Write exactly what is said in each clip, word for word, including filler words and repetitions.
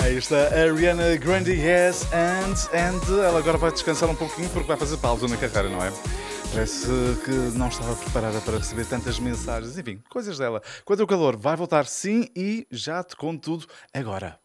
Aí está a Ariana Grande, yes, and, and ela agora vai descansar um pouquinho porque vai fazer pausa na carreira, não é? Parece que não estava preparada para receber tantas mensagens, enfim, coisas dela. Quanto ao calor, vai voltar sim e já te conto tudo agora.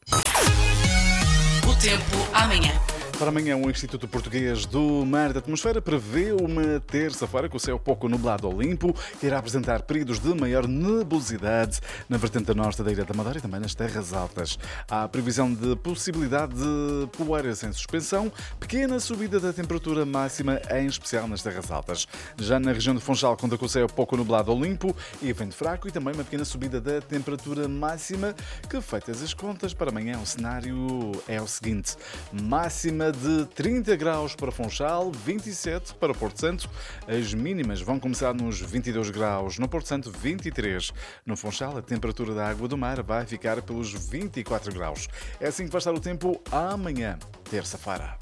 O tempo amanhã. Para amanhã, o Instituto Português do Mar e da Atmosfera prevê uma terça-feira com o céu pouco nublado ou limpo, que irá apresentar períodos de maior nebulosidade na vertente norte da Ilha da Madeira e também nas terras altas. Há previsão de possibilidade de poeiras em suspensão, pequena subida da temperatura máxima, em especial nas terras altas. Já na região de Funchal, conta com o céu pouco nublado ou limpo e vento fraco e também uma pequena subida da temperatura máxima, que, feitas as contas, para amanhã o cenário é o seguinte: máxima de trinta graus para Funchal, vinte e sete para Porto Santo. As mínimas vão começar nos vinte e dois graus, no Porto Santo vinte e três. No Funchal, a temperatura da água do mar vai ficar pelos vinte e quatro graus. É assim que vai estar o tempo amanhã, terça-feira.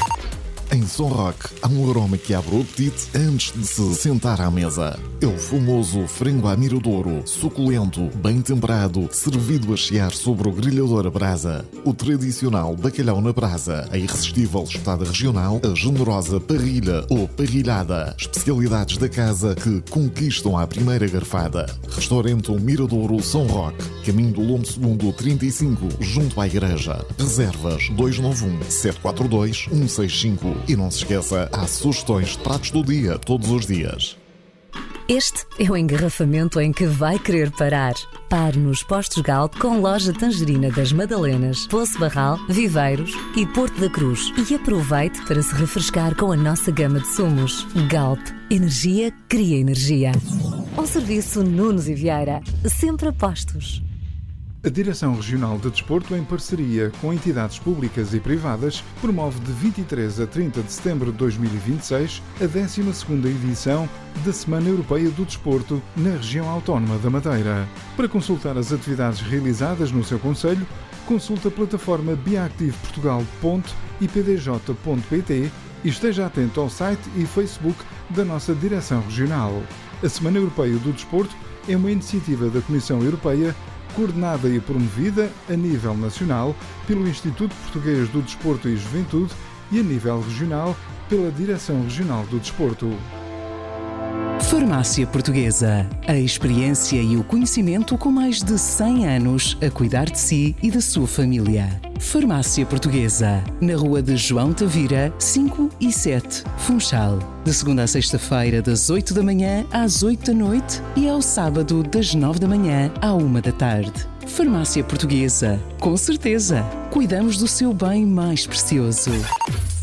Em Som Rock, há um aroma que abre o apetite antes de se sentar à mesa. É o famoso frango à miradouro, suculento, bem temperado, servido a chiar sobre o grelhador a brasa. O tradicional bacalhau na brasa, a irresistível espetada regional, a generosa parrilha ou parrilhada. Especialidades da casa que conquistam à primeira garfada. Restaurante O Miradouro Som Rock, caminho do Lombo Segundo trinta e cinco, junto à igreja. Reservas dois nove um, sete quatro dois, um seis cinco. E não se esqueça, há sugestões de pratos do dia, todos os dias. Este é o engarrafamento em que vai querer parar. Pare nos Postos Galp com loja Tangerina das Madalenas, Poço Barral, Viveiros e Porto da Cruz. E aproveite para se refrescar com a nossa gama de sumos. Galp. Energia cria energia. Um serviço Nunes e Vieira. Sempre a postos. A Direção Regional de Desporto, em parceria com entidades públicas e privadas, promove de vinte e três a trinta de setembro de dois mil e vinte e seis a décima segunda edição da Semana Europeia do Desporto na região autónoma da Madeira. Para consultar as atividades realizadas no seu concelho, consulte a plataforma biactive portugal ponto i p d j ponto p t e esteja atento ao site e Facebook da nossa Direção Regional. A Semana Europeia do Desporto é uma iniciativa da Comissão Europeia coordenada e promovida a nível nacional pelo Instituto Português do Desporto e Juventude e a nível regional pela Direção Regional do Desporto. Farmácia Portuguesa. A experiência e o conhecimento com mais de cem anos a cuidar de si e da sua família. Farmácia Portuguesa. Na rua de João Tavira, cinco e sete, Funchal. De segunda a sexta-feira, das oito da manhã às oito da noite e ao sábado, das nove da manhã à uma da tarde. Farmácia Portuguesa. Com certeza, cuidamos do seu bem mais precioso.